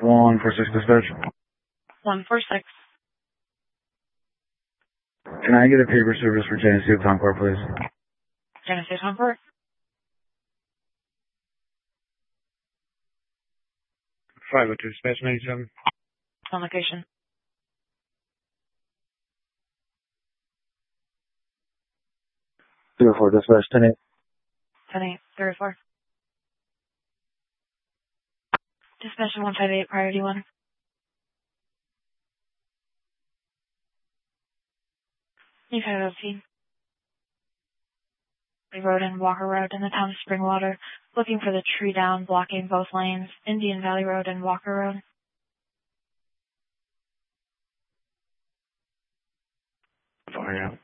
146 dispatch. 146. Can I get a paper service for Genesee Concord, please? Genesee Concord. 502 dispatch 97. On location. 304 dispatch 10-8. 10-8. 304. Dispatch 158, priority 1. You've had a team. Road and Walker Road in the town of Springwater, looking for the tree down, blocking both lanes, Indian Valley Road and Walker Road. Fire out.